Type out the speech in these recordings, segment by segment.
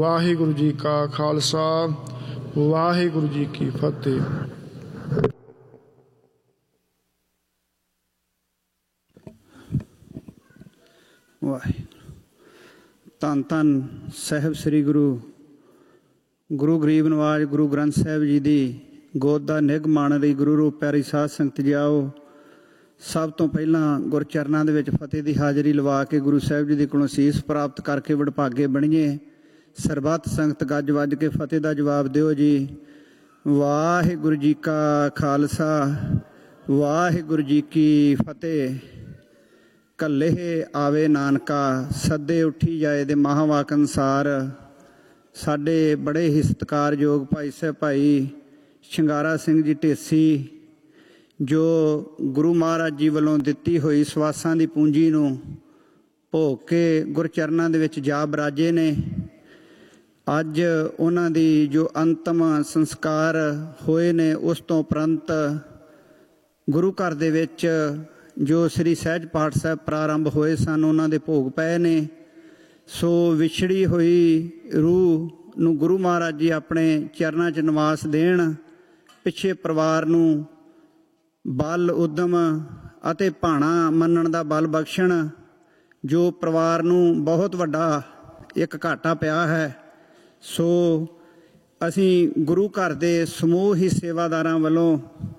ਵਾਹਿਗੁਰੂ ਜੀ ਕਾ ਖਾਲਸਾ ਵਾਹਿਗੁਰੂ ਜੀ ਕੀ ਫਤਿਹ। ਵਾਹਿਗੁਰੂ। ਧੰਨ ਧੰਨ ਸਾਹਿਬ ਸ੍ਰੀ ਗੁਰੂ ਗਰੀਬ ਨਵਾਜ ਗੁਰੂ ਗ੍ਰੰਥ ਸਾਹਿਬ ਜੀ ਦੀ ਗੋਦ ਦਾ ਨਿੱਘ ਮਾਣ ਲਈ ਗੁਰੂ ਰੂਪ ਪਿਆਰੀ ਸਾਧ ਸੰਗਤ ਜੀ ਆਓ। ਸਭ ਤੋਂ ਪਹਿਲਾਂ ਗੁਰਚਰਨਾਂ ਦੇ ਵਿੱਚ ਫਤਿਹ ਦੀ ਹਾਜ਼ਰੀ ਲਵਾ ਕੇ ਗੁਰੂ ਸਾਹਿਬ ਜੀ ਦੇ ਕੋਲੋਂ ਸੀਸ ਪ੍ਰਾਪਤ ਕਰਕੇ ਵਡਭਾਗੇ ਬਣੀਏ। ਸਰਬੱਤ ਸੰਗਤ ਗੱਜ ਵੱਜ ਕੇ ਫਤਿਹ ਦਾ ਜਵਾਬ ਦਿਓ ਜੀ। ਵਾਹਿਗੁਰੂ ਜੀ ਕਾ ਖਾਲਸਾ ਵਾਹਿਗੁਰੂ ਜੀ ਕੀ ਫਤਿਹ। ਕੱਲੇ ਆਵੇ ਨਾਨਕਾ ਸੱਦੇ ਉੱਠੀ ਜਾਏ ਦੇ ਮਹਾਂਵਾਕ ਅਨੁਸਾਰ ਸਾਡੇ ਬੜੇ ਹੀ ਸਤਿਕਾਰਯੋਗ ਭਾਈ ਸਾਹਿਬ ਭਾਈ ਸ਼ਿੰਗਾਰਾ ਸਿੰਘ ਜੀ ਢੇਸੀ ਜੋ ਗੁਰੂ ਮਹਾਰਾਜ ਜੀ ਵੱਲੋਂ ਦਿੱਤੀ ਹੋਈ ਸਵਾਸਾਂ ਦੀ ਪੂੰਜੀ ਨੂੰ ਭੋਗ ਕੇ ਗੁਰਚਰਨਾਂ ਦੇ ਵਿੱਚ ਜਾ ਬਰਾਜੇ ਨੇ। ਅੱਜ ਉਹਨਾਂ ਦੀ ਜੋ ਅੰਤਮ ਸੰਸਕਾਰ ਹੋਏ ਨੇ ਉਸ ਤੋਂ ਉਪਰੰਤ ਗੁਰੂ ਘਰ ਦੇ ਵਿੱਚ ਜੋ ਸ੍ਰੀ ਸਹਿਜ ਪਾਠ ਸਾਹਿਬ ਪ੍ਰਾਰੰਭ ਹੋਏ ਸਨ ਉਹਨਾਂ ਦੇ ਭੋਗ ਪਏ ਨੇ। ਸੋ ਵਿਛੜੀ ਹੋਈ ਰੂਹ ਨੂੰ ਗੁਰੂ ਮਹਾਰਾਜ ਜੀ ਆਪਣੇ ਚਰਨਾਂ 'ਚ ਨਿਵਾਸ ਦੇਣ। ਪਿੱਛੇ ਪਰਿਵਾਰ ਨੂੰ ਬਲ ਉਦਮ ਅਤੇ ਭਾਣਾ ਮੰਨਣ ਦਾ ਬਲ ਬਖਸ਼ਣ। ਜੋ ਪਰਿਵਾਰ ਨੂੰ ਬਹੁਤ ਵੱਡਾ ਇੱਕ ਘਾਟਾ ਪਿਆ ਹੈ। ਸੋ ਅਸੀਂ ਗੁਰੂ ਘਰ ਦੇ ਸਮੂਹ ਹੀ ਸੇਵਾਦਾਰਾਂ ਵੱਲੋਂ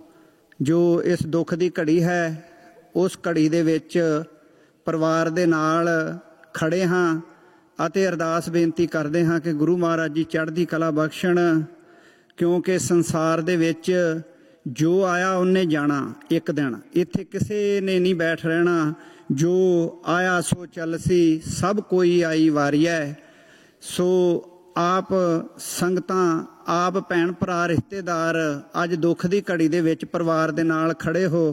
ਜੋ ਇਸ ਦੁੱਖ ਦੀ ਘੜੀ ਹੈ ਉਸ ਘੜੀ ਦੇ ਵਿੱਚ ਪਰਿਵਾਰ ਦੇ ਨਾਲ ਖੜੇ ਹਾਂ ਅਤੇ ਅਰਦਾਸ ਬੇਨਤੀ ਕਰਦੇ ਹਾਂ ਕਿ ਗੁਰੂ ਮਹਾਰਾਜ ਜੀ ਚੜ੍ਹਦੀ ਕਲਾ ਬਖਸ਼ਣ। ਕਿਉਂਕਿ ਸੰਸਾਰ ਦੇ ਵਿੱਚ ਜੋ ਆਇਆ ਉਹਨੇ ਜਾਣਾ ਇੱਕ ਦਿਨ। ਇੱਥੇ ਕਿਸੇ ਨੇ ਨਹੀਂ ਬੈਠ ਰਹਿਣਾ। ਜੋ ਆਇਆ ਸੋ ਚੱਲਸੀ ਸਭ ਕੋਈ ਆਈ ਵਾਰੀਐ। ਸੋ ਆਪ ਸੰਗਤਾਂ ਆਪ ਭੈਣ ਭਰਾ ਰਿਸ਼ਤੇਦਾਰ ਅੱਜ ਦੁੱਖ ਦੀ ਘੜੀ ਦੇ ਵਿੱਚ ਪਰਿਵਾਰ ਦੇ ਨਾਲ ਖੜੇ ਹੋ।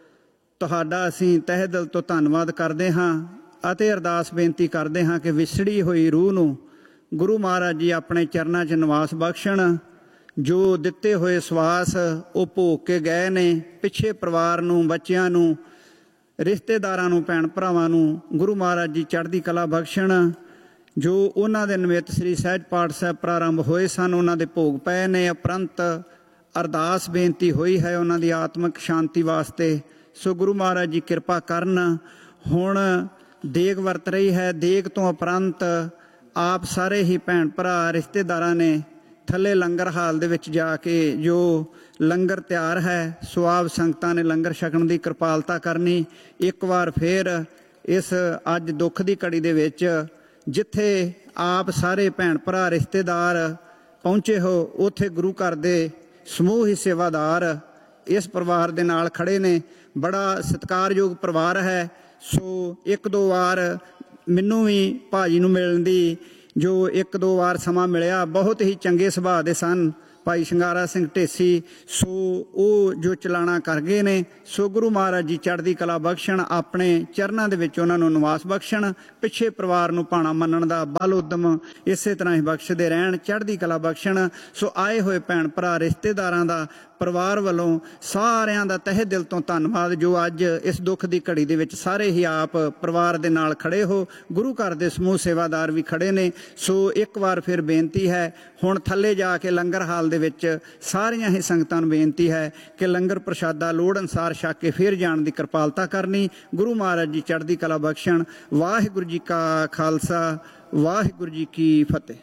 ਤੁਹਾਡਾ ਅਸੀਂ ਤਹਿ ਦਿਲ ਤੋਂ ਧੰਨਵਾਦ ਕਰਦੇ ਹਾਂ ਅਤੇ ਅਰਦਾਸ ਬੇਨਤੀ ਕਰਦੇ ਹਾਂ ਕਿ ਵਿਛੜੀ ਹੋਈ ਰੂਹ ਨੂੰ ਗੁਰੂ ਮਹਾਰਾਜ ਜੀ ਆਪਣੇ ਚਰਨਾਂ 'ਚ ਨਿਵਾਸ ਬਖਸ਼ਣ। ਜੋ ਦਿੱਤੇ ਹੋਏ ਸਵਾਸ ਉਹ ਭੋਗ ਕੇ ਗਏ ਨੇ। ਪਿੱਛੇ ਪਰਿਵਾਰ ਨੂੰ ਬੱਚਿਆਂ ਨੂੰ ਰਿਸ਼ਤੇਦਾਰਾਂ ਨੂੰ ਭੈਣ ਭਰਾਵਾਂ ਨੂੰ ਗੁਰੂ ਮਹਾਰਾਜ ਜੀ ਚੜ੍ਹਦੀ ਕਲਾ ਬਖਸ਼ਣ। ਜੋ ਉਹਨਾਂ ਦੇ ਨਿਮਿਤ ਸ੍ਰੀ ਸਹਿਜ ਪਾਠ ਸਾਹਿਬ ਪ੍ਰਾਰੰਭ ਹੋਏ ਸਨ ਉਹਨਾਂ ਦੇ ਭੋਗ ਪਏ ਨੇ। ਉਪਰੰਤ ਅਰਦਾਸ ਬੇਨਤੀ ਹੋਈ ਹੈ ਉਹਨਾਂ ਦੀ ਆਤਮਿਕ ਸ਼ਾਂਤੀ ਵਾਸਤੇ। ਸੋ ਗੁਰੂ ਮਹਾਰਾਜ ਜੀ ਕਿਰਪਾ ਕਰਨ। ਹੁਣ ਦੇਗ ਵਰਤ ਰਹੀ ਹੈ। ਦੇਗ ਤੋਂ ਉਪਰੰਤ ਆਪ ਸਾਰੇ ਹੀ ਭੈਣ ਭਰਾ ਰਿਸ਼ਤੇਦਾਰਾਂ ਨੇ ਥੱਲੇ ਲੰਗਰ ਹਾਲ ਦੇ ਵਿੱਚ ਜਾ ਕੇ ਜੋ ਲੰਗਰ ਤਿਆਰ ਹੈ ਸੋ ਆਪ ਸੰਗਤਾਂ ਨੇ ਲੰਗਰ ਛਕਣ ਦੀ ਕਿਰਪਾਲਤਾ ਕਰਨੀ। ਇੱਕ ਵਾਰ ਫੇਰ ਇਸ ਅੱਜ ਦੁੱਖ ਦੀ ਘੜੀ ਦੇ ਵਿੱਚ ਜਿੱਥੇ ਆਪ ਸਾਰੇ ਭੈਣ ਭਰਾ ਰਿਸ਼ਤੇਦਾਰ ਪਹੁੰਚੇ ਹੋ ਉੱਥੇ ਗੁਰੂ ਘਰ ਦੇ ਸਮੂਹ ਹੀ ਸੇਵਾਦਾਰ ਇਸ ਪਰਿਵਾਰ ਦੇ ਨਾਲ ਖੜੇ ਨੇ। ਬੜਾ ਸਤਿਕਾਰਯੋਗ ਪਰਿਵਾਰ ਹੈ। ਸੋ ਇੱਕ ਦੋ ਵਾਰ ਮੈਨੂੰ ਵੀ ਭਾਜੀ ਨੂੰ ਮਿਲਣ ਦੀ ਜੋ ਇੱਕ ਦੋ ਵਾਰ ਸਮਾਂ ਮਿਲਿਆ। ਬਹੁਤ ਹੀ ਚੰਗੇ ਸੁਭਾਅ ਦੇ ਸਨ ਭਾਈ ਸ਼ਿੰਗਾਰਾ ਸਿੰਘ ਢੇਸੀ। ਸੋ ਉਹ ਜੋ ਚਲਾਣਾ ਕਰ ਗਏ ਨੇ। ਸੋ ਗੁਰੂ ਮਹਾਰਾਜ ਜੀ ਚੜ੍ਹਦੀ ਕਲਾ ਬਖਸ਼ਣ ਆਪਣੇ ਚਰਨਾਂ ਦੇ ਵਿੱਚ ਉਹਨਾਂ ਨੂੰ ਨਿਵਾਸ ਬਖਸ਼ਣ। ਪਿੱਛੇ ਪਰਿਵਾਰ ਨੂੰ ਭਾਣਾ ਮੰਨਣ ਦਾ ਬਲ ਉਦਮ ਇਸੇ ਤਰ੍ਹਾਂ ਹੀ ਬਖਸ਼ਦੇ ਰਹਿਣ। ਚੜ੍ਹਦੀ ਕਲਾ ਬਖਸ਼ਣ। ਸੋ ਆਏ ਹੋਏ ਭੈਣ ਭਰਾ ਰਿਸ਼ਤੇਦਾਰਾਂ ਦਾ ਪਰਿਵਾਰ ਵੱਲੋਂ ਸਾਰਿਆਂ ਦਾ ਤਹਿ ਦਿਲ ਤੋਂ ਧੰਨਵਾਦ ਜੋ ਅੱਜ ਇਸ ਦੁੱਖ ਦੀ ਘੜੀ ਦੇ ਵਿੱਚ ਸਾਰੇ ਹੀ ਆਪ ਪਰਿਵਾਰ ਦੇ ਨਾਲ ਖੜੇ ਹੋ। ਗੁਰੂ ਘਰ ਦੇ ਸਮੂਹ ਸੇਵਾਦਾਰ ਵੀ ਖੜੇ ਨੇ। ਸੋ ਇੱਕ ਵਾਰ ਫਿਰ ਬੇਨਤੀ ਹੈ ਹੁਣ ਥੱਲੇ ਜਾ ਕੇ ਲੰਗਰ ਹਾਲ ਦੇ ਵਿੱਚ ਸਾਰੀਆਂ ਹੀ ਸੰਗਤਾਂ ਨੂੰ ਬੇਨਤੀ ਹੈ ਕਿ ਲੰਗਰ ਪ੍ਰਸ਼ਾਦਾ ਲੋੜ ਅਨੁਸਾਰ ਛਕ ਕੇ ਫਿਰ ਜਾਣ ਦੀ ਕਿਰਪਾਲਤਾ ਕਰਨੀ। ਗੁਰੂ ਮਹਾਰਾਜ ਜੀ ਚੜ੍ਹਦੀ ਕਲਾ ਬਖਸ਼ਣ। ਵਾਹਿਗੁਰੂ ਜੀ ਕਾ ਖਾਲਸਾ ਵਾਹਿਗੁਰੂ ਜੀ ਕੀ ਫਤਿਹ।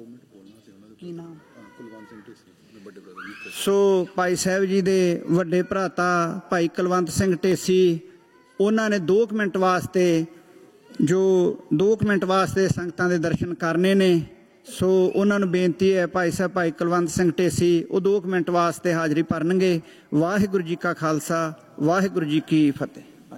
ਕੀ ਨਾਮ? ਸੋ ਭਾਈ ਸਾਹਿਬ ਜੀ ਦੇ ਵੱਡੇ ਭਰਾਤਾ ਭਾਈ ਕੁਲਵੰਤ ਸਿੰਘ ਢੇਸੀ ਉਹਨਾਂ ਨੇ 2 ਮਿੰਟ ਵਾਸਤੇ ਸੰਗਤਾਂ ਦੇ ਦਰਸ਼ਨ ਕਰਨੇ ਨੇ। ਸੋ ਉਹਨਾਂ ਨੂੰ ਬੇਨਤੀ ਹੈ ਭਾਈ ਸਾਹਿਬ ਭਾਈ ਕੁਲਵੰਤ ਸਿੰਘ ਢੇਸੀ ਉਹ 2 ਮਿੰਟ ਵਾਸਤੇ ਹਾਜ਼ਰੀ ਭਰਨਗੇ। ਵਾਹਿਗੁਰੂ ਜੀ ਕਾ ਖਾਲਸਾ ਵਾਹਿਗੁਰੂ ਜੀ ਕੀ ਫਤਿਹ।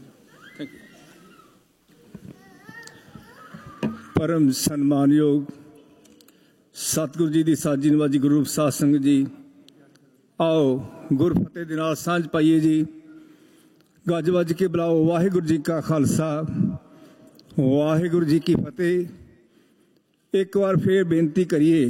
ਪਰਮ ਸਨਮਾਨਯੋਗ ਸਤਿਗੁਰੂ ਜੀ ਦੀ ਸਾਜੀ ਨਵਾਜੀ ਗੁਰੂ ਰੂਪ ਸਾਧ ਸੰਗਤ ਜੀ ਆਓ ਗੁਰਫਤਿਹ ਦੇ ਨਾਲ ਸਾਂਝ ਪਾਈਏ ਜੀ। ਗੱਜ ਵੱਜ ਕੇ ਬੁਲਾਓ। ਵਾਹਿਗੁਰੂ ਜੀ ਕਾ ਖਾਲਸਾ ਵਾਹਿਗੁਰੂ ਜੀ ਕੀ ਫਤਿਹ। ਇੱਕ ਵਾਰ ਫੇਰ ਬੇਨਤੀ ਕਰੀਏ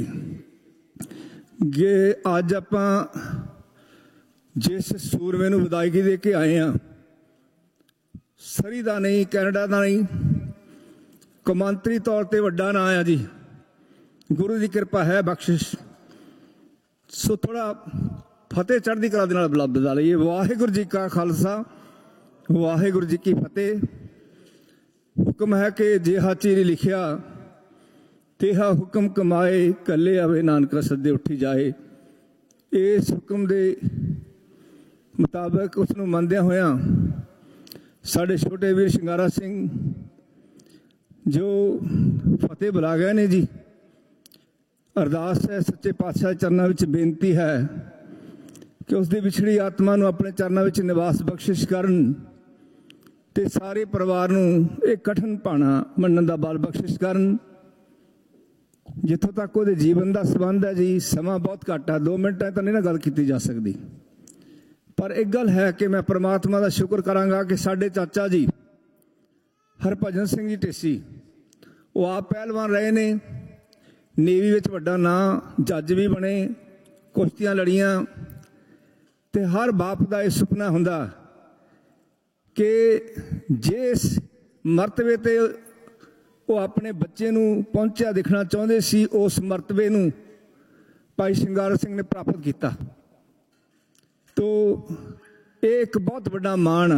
ਕਿ ਅੱਜ ਆਪਾਂ ਜਿਸ ਸੂਰਮੇ ਨੂੰ ਵਿਦਾਇਗੀ ਦੇ ਕੇ ਆਏ ਹਾਂ ਸਰੀ ਦਾ ਨਹੀਂ ਕੈਨੇਡਾ ਦਾ ਨਹੀਂ ਕੌਮਾਂਤਰੀ ਤੌਰ 'ਤੇ ਵੱਡਾ ਨਾਂ ਆ ਜੀ। ਗੁਰੂ ਦੀ ਕਿਰਪਾ ਹੈ, ਬਖਸ਼ਿਸ਼। ਸੋ ਥੋੜਾ ਫਤਿਹ ਚੜ੍ਹਦੀ ਕਲਾ ਦੇ ਨਾਲ ਬੁਲਾ ਲਈਏ। ਵਾਹਿਗੁਰੂ ਜੀ ਕਾ ਖਾਲਸਾ, ਵਾਹਿਗੁਰੂ ਜੀ ਕੀ ਫਤਿਹ। ਹੁਕਮ ਹੈ ਕਿ ਜਿਹਾ ਚੀਰ ਲਿਖਿਆ ਤੇਹਾ ਹੁਕਮ ਕਮਾਏ, ਕੱਲੇ ਆਵੇ ਨਾਨਕਾ ਸੱਦੇ ਉੱਠੀ ਜਾਏ। ਇਸ ਹੁਕਮ ਦੇ ਮੁਤਾਬਕ ਉਸ ਨੂੰ ਮੰਨਦਿਆਂ ਹੋਇਆਂ ਸਾਡੇ ਛੋਟੇ ਵੀਰ ਸ਼ਿੰਗਾਰਾ ਸਿੰਘ ਜੋ ਫਤਿਹ ਬੁਲਾ ਗਏ ਨੇ ਜੀ, ਅਰਦਾਸ ਹੈ ਸੱਚੇ ਪਾਤਸ਼ਾਹ ਚਰਨਾਂ ਵਿੱਚ ਬੇਨਤੀ ਹੈ ਕਿ ਉਸ ਦੀ ਵਿਛੜੀ ਆਤਮਾ ਨੂੰ ਆਪਣੇ ਚਰਨਾਂ ਵਿੱਚ ਨਿਵਾਸ ਬਖਸ਼ਿਸ਼ ਕਰਨ ਤੇ ਸਾਰੇ ਪਰਿਵਾਰ ਨੂੰ ਇਹ ਕਠਿਨ ਭਾਣਾ ਮੰਨਣ ਦਾ ਬਲ ਬਖਸ਼ਿਸ਼ ਕਰਨ। ਜਿੱਥੋਂ ਤੱਕ ਉਹਦੇ ਜੀਵਨ ਦਾ ਸੰਬੰਧ ਹੈ ਜੀ, ਸਮਾਂ ਬਹੁਤ ਘੱਟ ਆ, 2 ਮਿੰਟਾਂ ਤਾਂ ਨਹੀਂ ਨਾ ਗੱਲ ਕੀਤੀ ਜਾ ਸਕਦੀ। ਪਰ ਇੱਕ ਗੱਲ ਹੈ ਕਿ ਮੈਂ ਪ੍ਰਮਾਤਮਾ ਦਾ ਸ਼ੁਕਰ ਕਰਾਂਗਾ ਕਿ ਸਾਡੇ ਚਾਚਾ ਜੀ ਹਰਭਜਨ ਸਿੰਘ ਜੀ ਢੇਸੀ, ਉਹ ਆਪ ਪਹਿਲਵਾਨ ਰਹੇ ਨੇ, ਨੇਵੀ ਵਿੱਚ ਵੱਡਾ ਨਾਂ, ਜੱਜ ਵੀ ਬਣੇ, ਕੁਸ਼ਤੀਆਂ ਲੜੀਆਂ। ਤੇ ਹਰ ਬਾਪ ਦਾ ਇਹ ਸੁਪਨਾ ਹੁੰਦਾ ਕਿ ਜਿਸ ਮਰਤਬੇ ਤੇ ਉਹ ਆਪਣੇ ਬੱਚੇ ਨੂੰ ਪਹੁੰਚਿਆ ਦੇਖਣਾ ਚਾਹੁੰਦੇ ਸੀ, ਉਸ ਮਰਤਬੇ ਨੂੰ ਭਾਈ ਸ਼ਿੰਗਾਰਾ ਸਿੰਘ ਨੇ ਪ੍ਰਾਪਤ ਕੀਤਾ। ਤੋ ਇਹ ਇੱਕ ਬਹੁਤ ਵੱਡਾ ਮਾਣ।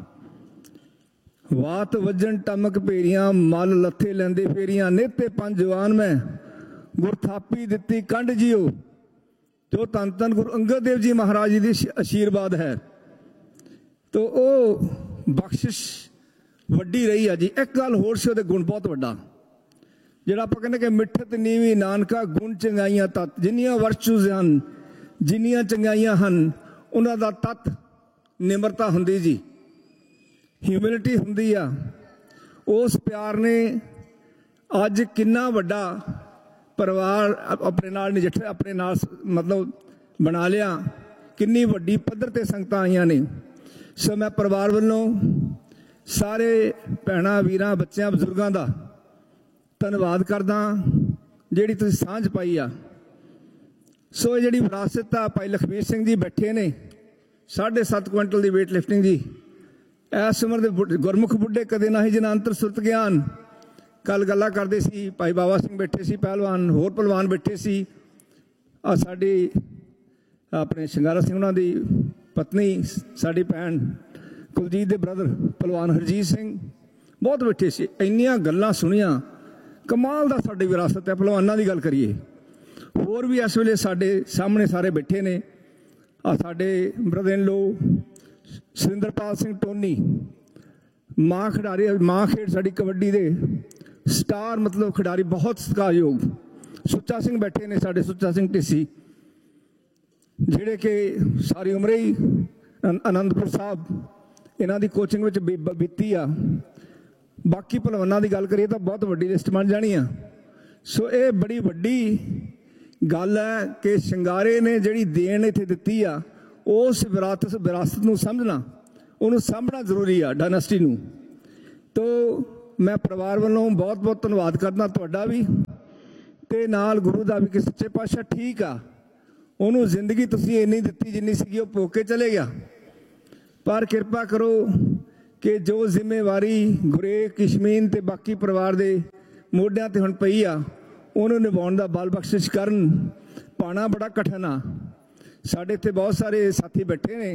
ਵਾਤ ਵੱਜਣ ਟਮਕ ਭੇਰੀਆਂ, ਮਲ ਲੱਥੇ ਲੈਂਦੇ ਫੇਰੀਆਂ, ਨੇਤੇ ਪੰਜ ਜਵਾਨ ਮੈਂ ਗੁਰ ਥਾਪੀ ਦਿੱਤੀ ਕੰਡ ਜੀਓ, ਜੋ ਧੰਨ ਧੰਨ ਗੁਰੂ ਅੰਗਦ ਦੇਵ ਜੀ ਮਹਾਰਾਜ ਜੀ ਦੀ ਆਸ਼ੀਰਵਾਦ ਹੈ। ਤੋ ਉਹ ਬਖਸ਼ਿਸ਼ ਵੱਡੀ ਰਹੀ ਆ ਜੀ। ਇੱਕ ਗੱਲ ਹੋਰ ਸੀ, ਉਹਦੇ ਗੁਣ ਬਹੁਤ ਵੱਡਾ, ਜਿਹੜਾ ਆਪਾਂ ਕਹਿੰਦੇ ਕਿ ਮਿੱਠਤ ਨੀਵੀਂ ਨਾਨਕਾ ਗੁਣ ਚੰਗਾਈਆਂ ਤਤ, ਜਿੰਨੀਆਂ ਵਰਚੂਜ਼ ਹਨ, ਜਿੰਨੀਆਂ ਚੰਗਾਈਆਂ ਹਨ, ਉਹਨਾਂ ਦਾ ਤਤ ਨਿਮਰਤਾ ਹੁੰਦੀ ਜੀ, ਹਿਊਮਿਲਿਟੀ ਹੁੰਦੀ ਆ। ਉਸ ਪਿਆਰ ਨੇ ਅੱਜ ਕਿੰਨਾ ਵੱਡਾ ਪਰਿਵਾਰ ਆਪਣੇ ਨਾਲ ਨਜਿੱਠਿਆ, ਆਪਣੇ ਨਾਲ ਮਤਲਬ ਬਣਾ ਲਿਆ, ਕਿੰਨੀ ਵੱਡੀ ਪੱਧਰ ਤੇ ਸੰਗਤਾਂ ਆਈਆਂ ਨੇ। ਸੋ ਮੈਂ ਪਰਿਵਾਰ ਵੱਲੋਂ ਸਾਰੇ ਭੈਣਾਂ ਵੀਰਾਂ ਬੱਚਿਆਂ ਬਜ਼ੁਰਗਾਂ ਦਾ ਧੰਨਵਾਦ ਕਰਦਾ ਜਿਹੜੀ ਤੁਸੀਂ ਸਾਂਝ ਪਾਈ ਆ। ਸੋ ਇਹ ਜਿਹੜੀ ਵਿਰਾਸਤ ਆ, ਭਾਈ ਲਖਬੀਰ ਸਿੰਘ ਜੀ ਬੈਠੇ ਨੇ, 7.5 ਕੁਇੰਟਲ ਦੀ ਵੇਟ ਲਿਫਟਿੰਗ ਜੀ। ਇਸ ਉਮਰ ਦੇ ਗੁਰਮੁਖ ਬੁੱਢੇ ਕਦੇ ਨਾ ਹੀ ਜਿਨ੍ਹਾਂ ਅੰਤਰ ਸੁਰਤ ਗਿਆਨ। ਕੱਲ ਗੱਲਾਂ ਕਰਦੇ ਸੀ, ਭਾਈ ਬਾਬਾ ਸਿੰਘ ਬੈਠੇ ਸੀ ਪਹਿਲਵਾਨ, ਹੋਰ ਪਹਿਲਵਾਨ ਬੈਠੇ ਸੀ। ਆ ਸਾਡੀ ਆਪਣੇ ਸ਼ਿੰਗਾਰਾ ਸਿੰਘ ਉਹਨਾਂ ਦੀ ਪਤਨੀ, ਸਾਡੀ ਭੈਣ ਕੁਲਜੀਤ ਦੇ ਬ੍ਰਦਰ ਪਹਿਲਵਾਨ ਹਰਜੀਤ ਸਿੰਘ ਬਹੁਤ ਬੈਠੇ ਸੀ। ਇੰਨੀਆਂ ਗੱਲਾਂ ਸੁਣੀਆਂ, ਕਮਾਲ ਦਾ ਸਾਡੀ ਵਿਰਾਸਤ ਹੈ। ਪਹਿਲਵਾਨਾਂ ਦੀ ਗੱਲ ਕਰੀਏ, ਹੋਰ ਵੀ ਇਸ ਵੇਲੇ ਸਾਡੇ ਸਾਹਮਣੇ ਸਾਰੇ ਬੈਠੇ ਨੇ। ਆ ਸਾਡੇ brother in low Surinderpal Singh Tony, ਮਾਂ ਖਿਡਾਰੀ, ਮਾਂ ਖੇਡ ਸਾਡੀ ਕਬੱਡੀ ਦੇ ਸਟਾਰ ਮਤਲਬ ਖਿਡਾਰੀ, ਬਹੁਤ ਸਤਿਕਾਰਯੋਗ। ਸੁੱਚਾ ਸਿੰਘ ਬੈਠੇ ਨੇ ਸਾਡੇ, ਸੁੱਚਾ ਸਿੰਘ ਢੇਸੀ, ਜਿਹੜੇ ਕਿ ਸਾਰੀ ਉਮਰ ਹੀ ਆਨੰਦਪੁਰ ਸਾਹਿਬ ਇਹਨਾਂ ਦੀ ਕੋਚਿੰਗ ਵਿੱਚ ਬੀਤੀ ਆ। ਬਾਕੀ ਪਹਿਲਵਾਨਾਂ ਦੀ ਗੱਲ ਕਰੀਏ ਤਾਂ ਬਹੁਤ ਵੱਡੀ ਲਿਸਟ ਬਣ ਜਾਣੀ ਆ। ਸੋ ਇਹ ਬੜੀ ਵੱਡੀ ਗੱਲ ਹੈ ਕਿ ਸ਼ਿੰਗਾਰੇ ਨੇ ਜਿਹੜੀ ਦੇਣ ਇੱਥੇ ਦਿੱਤੀ ਆ, ਉਸ ਵਿਰਾਸਤ ਨੂੰ ਸਮਝਣਾ, ਉਹਨੂੰ ਸਾਂਭਣਾ ਜ਼ਰੂਰੀ ਆ, ਡਾਇਨੈਸਟੀ ਨੂੰ। ਤੋ ਮੈਂ ਪਰਿਵਾਰ ਵੱਲੋਂ ਬਹੁਤ ਬਹੁਤ ਧੰਨਵਾਦ ਕਰਦਾ ਤੁਹਾਡਾ ਵੀ, ਤੇ ਨਾਲ ਗੁਰੂ ਦਾ ਵੀ ਕਿ ਸੱਚੇ ਪਾਤਸ਼ਾਹ ਠੀਕ ਆ, ਉਹਨੂੰ ਜ਼ਿੰਦਗੀ ਤੁਸੀਂ ਇੰਨੀ ਦਿੱਤੀ ਜਿੰਨੀ ਸੀਗੀ ਉਹ ਭੋਗ ਕੇ ਚਲੇ ਗਿਆ। ਪਰ ਕਿਰਪਾ ਕਰੋ ਕਿ ਜੋ ਜ਼ਿੰਮੇਵਾਰੀ ਗੁਰੇ ਕਿਸ਼ਮੀਨ ਤੇ ਬਾਕੀ ਪਰਿਵਾਰ ਦੇ ਮੋਢਿਆਂ ਤੇ ਹੁਣ ਪਈ ਆ, ਉਹਨੂੰ ਨਿਭਾਉਣ ਦਾ ਬਲ ਬਖਸ਼ਿਸ਼ ਕਰਨ। ਪਾਣਾ ਬੜਾ ਕਠਿਨ ਆ। ਸਾਡੇ ਇੱਥੇ ਬਹੁਤ ਸਾਰੇ ਸਾਥੀ ਬੈਠੇ ਨੇ,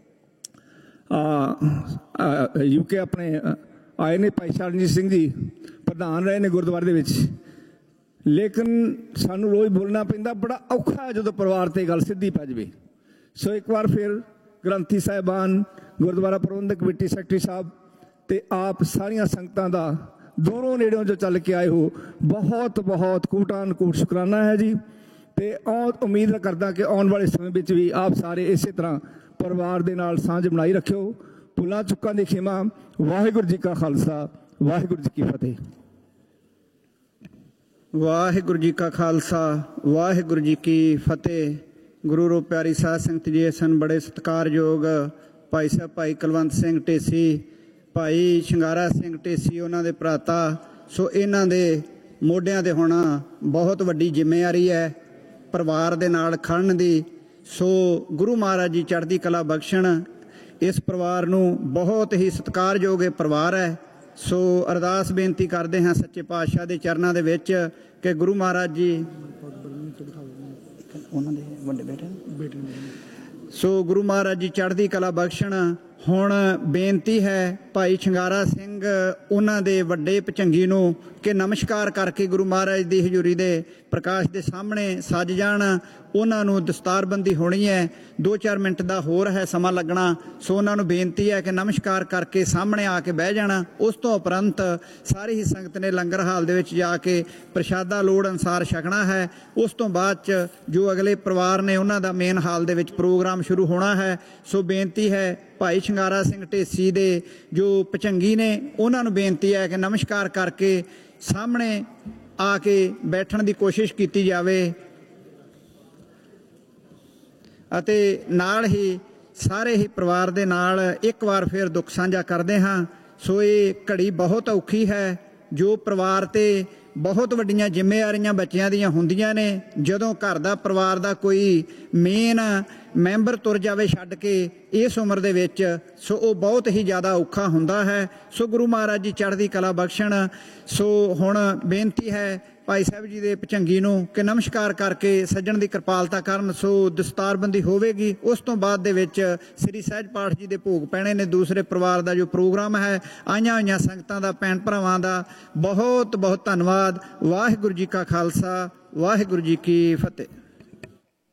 UK ਆਪਣੇ ਆਏ ਨੇ, ਭਾਈ ਸ਼ਰਨਜੀਤ ਸਿੰਘ ਜੀ ਪ੍ਰਧਾਨ ਰਹੇ ਨੇ ਗੁਰਦੁਆਰੇ ਦੇ ਵਿੱਚ। ਲੇਕਿਨ ਸਾਨੂੰ ਰੋਜ਼ ਬੋਲਣਾ ਪੈਂਦਾ, ਬੜਾ ਔਖਾ ਹੈ ਜਦੋਂ ਪਰਿਵਾਰ ਤੇ ਗੱਲ ਸਿੱਧੀ ਪੈ ਜਾਵੇ। ਸੋ ਇੱਕ ਵਾਰ ਫਿਰ ਗ੍ਰੰਥੀ ਸਾਹਿਬਾਨ, ਗੁਰਦੁਆਰਾ ਪ੍ਰਬੰਧਕ ਕਮੇਟੀ ਸੈਕਟਰੀ ਸਾਹਿਬ ਤੇ ਆਪ ਸਾਰੀਆਂ ਸੰਗਤਾਂ ਦਾ ਦੂਰੋਂ ਨੇੜਿਓਂ ਜੋ ਚੱਲ ਕੇ ਆਏ ਹੋ, ਬਹੁਤ ਬਹੁਤ ਕੋਟਾਨ ਕੋਟ ਸ਼ੁਕਰਾਨਾ ਹੈ ਜੀ। ਤੇ ਉਮੀਦ ਕਰਦਾ ਕਿ ਆਉਣ ਵਾਲੇ ਸਮੇਂ ਵਿੱਚ ਵੀ ਆਪ ਸਾਰੇ ਇਸੇ ਤਰ੍ਹਾਂ ਪਰਿਵਾਰ ਦੇ ਨਾਲ ਸਾਂਝ ਬਣਾਈ ਰੱਖਿਓ। ਭੁੱਲਾਂ ਚੁੱਕਾਂ ਦੀ ਖਿਮਾ। ਵਾਹਿਗੁਰੂ ਜੀ ਕਾ ਖਾਲਸਾ, ਵਾਹਿਗੁਰੂ ਜੀ ਕੀ ਫਤਿਹ। ਵਾਹਿਗੁਰੂ ਜੀ ਕਾ ਖਾਲਸਾ, ਵਾਹਿਗੁਰੂ ਜੀ ਕੀ ਫਤਿਹ। ਗੁਰੂ ਰੂਪ ਪਿਆਰੀ ਸਾਧ ਸੰਗਤ ਜੀ, ਸਨ ਬੜੇ ਸਤਿਕਾਰਯੋਗ ਭਾਈ ਸਾਹਿਬ ਭਾਈ ਕੁਲਵੰਤ ਸਿੰਘ ਢੇਸੀ, ਭਾਈ ਸ਼ਿੰਗਾਰਾ ਸਿੰਘ ਢੇਸੀ, ਉਹਨਾਂ ਦੇ ਭਰਾਤਾ। ਸੋ ਇਹਨਾਂ ਦੇ ਮੋਢਿਆਂ ਤੇ ਹੁਣ ਬਹੁਤ ਵੱਡੀ ਜ਼ਿੰਮੇਵਾਰੀ ਹੈ ਪਰਿਵਾਰ ਦੇ ਨਾਲ ਖੜਨ ਦੀ। ਸੋ ਗੁਰੂ ਮਹਾਰਾਜ ਜੀ ਚੜ੍ਹਦੀ ਕਲਾ ਬਖਸ਼ਣ। ਇਸ ਪਰਿਵਾਰ ਨੂੰ ਬਹੁਤ ਹੀ ਸਤਿਕਾਰਯੋਗ ਇਹ ਪਰਿਵਾਰ ਹੈ। ਸੋ ਅਰਦਾਸ ਬੇਨਤੀ ਕਰਦੇ ਹਾਂ ਸੱਚੇ ਪਾਤਸ਼ਾਹ ਦੇ ਚਰਨਾਂ ਦੇ ਵਿੱਚ ਕਿ ਗੁਰੂ ਮਹਾਰਾਜ ਜੀ ਉਹਨਾਂ ਦੇ ਵੱਡੇ ਬੇਟੇ ਸੋ ਗੁਰੂ ਮਹਾਰਾਜ ਜੀ ਚੜ੍ਹਦੀ ਕਲਾ ਬਖਸ਼ਣ। ਹੁਣ ਬੇਨਤੀ ਹੈ ਭਾਈ ਸ਼ਿੰਗਾਰਾ ਸਿੰਘ ਉਹਨਾਂ ਦੇ ਵੱਡੇ ਭਚੰਗੀ ਨੂੰ ਕਿ ਨਮਸਕਾਰ ਕਰਕੇ ਗੁਰੂ ਮਹਾਰਾਜ ਦੀ ਹਜ਼ੂਰੀ ਦੇ ਪ੍ਰਕਾਸ਼ ਦੇ ਸਾਹਮਣੇ ਸੱਜ ਜਾਣ। ਉਹਨਾਂ ਨੂੰ ਦਸਤਾਰਬੰਦੀ ਹੋਣੀ ਹੈ, 2-4 ਮਿੰਟ ਦਾ ਹੋਰ ਹੈ ਸਮਾਂ ਲੱਗਣਾ। ਸੋ ਉਹਨਾਂ ਨੂੰ ਬੇਨਤੀ ਹੈ ਕਿ ਨਮਸਕਾਰ ਕਰਕੇ ਸਾਹਮਣੇ ਆ ਕੇ ਬਹਿ ਜਾਣਾ। ਉਸ ਤੋਂ ਉਪਰੰਤ ਸਾਰੀ ਹੀ ਸੰਗਤ ਨੇ ਲੰਗਰ ਹਾਲ ਦੇ ਵਿੱਚ ਜਾ ਕੇ ਪ੍ਰਸ਼ਾਦਾ ਲੋੜ ਅਨੁਸਾਰ ਛਕਣਾ ਹੈ। ਉਸ ਤੋਂ ਬਾਅਦ 'ਚ ਜੋ ਅਗਲੇ ਪਰਿਵਾਰ ਨੇ ਉਹਨਾਂ ਦਾ ਮੇਨ ਹਾਲ ਦੇ ਵਿੱਚ ਪ੍ਰੋਗਰਾਮ ਸ਼ੁਰੂ ਹੋਣਾ ਹੈ। ਸੋ ਬੇਨਤੀ ਹੈ ਭਾਈ ਸ਼ਿੰਗਾਰਾ ਸਿੰਘ ਢੇਸੀ ਦੇ ਜੋ ਭਚੰਗੀ ਨੇ ਉਹਨਾਂ ਨੂੰ ਬੇਨਤੀ ਹੈ ਕਿ ਨਮਸਕਾਰ ਕਰਕੇ ਸਾਹਮਣੇ ਆ ਕੇ ਬੈਠਣ ਦੀ ਕੋਸ਼ਿਸ਼ ਕੀਤੀ ਜਾਵੇ ਅਤੇ ਨਾਲ ਹੀ ਸਾਰੇ ਹੀ ਪਰਿਵਾਰ ਦੇ ਨਾਲ ਇੱਕ ਵਾਰ ਫਿਰ ਦੁੱਖ ਸਾਂਝਾ ਕਰਦੇ ਹਾਂ। ਸੋ ਇਹ ਘੜੀ ਬਹੁਤ ਔਖੀ ਹੈ। ਜੋ ਪਰਿਵਾਰ 'ਤੇ ਬਹੁਤ ਵੱਡੀਆਂ ਜ਼ਿੰਮੇਵਾਰੀਆਂ ਬੱਚਿਆਂ ਦੀਆਂ ਹੁੰਦੀਆਂ ਨੇ, ਜਦੋਂ ਘਰ ਦਾ ਪਰਿਵਾਰ ਦਾ ਕੋਈ ਮੇਨ ਮੈਂਬਰ ਤੁਰ ਜਾਵੇ ਛੱਡ ਕੇ ਇਸ ਉਮਰ ਦੇ ਵਿੱਚ, ਸੋ ਉਹ ਬਹੁਤ ਹੀ ਜ਼ਿਆਦਾ ਔਖਾ ਹੁੰਦਾ ਹੈ। ਸੋ ਗੁਰੂ ਮਹਾਰਾਜ ਜੀ ਚੜ੍ਹਦੀ ਕਲਾ ਬਖਸ਼ਣ। ਸੋ ਹੁਣ ਬੇਨਤੀ ਹੈ ਭਾਈ ਸਾਹਿਬ ਜੀ ਦੇ ਭਚੰਗੀ ਨੂੰ ਕਿ ਨਮਸਕਾਰ ਕਰਕੇ ਸੱਜਣ ਦੀ ਕਿਰਪਾਲਤਾ ਕਰਨ। ਸੋ ਦਸਤਾਰਬੰਦੀ ਹੋਵੇਗੀ। ਉਸ ਤੋਂ ਬਾਅਦ ਦੇ ਵਿੱਚ ਸ੍ਰੀ ਸਹਿਜ ਪਾਠ ਜੀ ਦੇ ਭੋਗ ਪੈਣੇ ਨੇ। ਦੂਸਰੇ ਪਰਿਵਾਰ ਦਾ ਜੋ ਪ੍ਰੋਗਰਾਮ ਹੈ, ਆਈਆਂ ਹੋਈਆਂ ਸੰਗਤਾਂ ਦਾ, ਭੈਣ ਭਰਾਵਾਂ ਦਾ ਬਹੁਤ ਬਹੁਤ ਧੰਨਵਾਦ। ਵਾਹਿਗੁਰੂ ਜੀ ਕਾ ਖਾਲਸਾ, ਵਾਹਿਗੁਰੂ ਜੀ ਕੀ ਫਤਿਹ।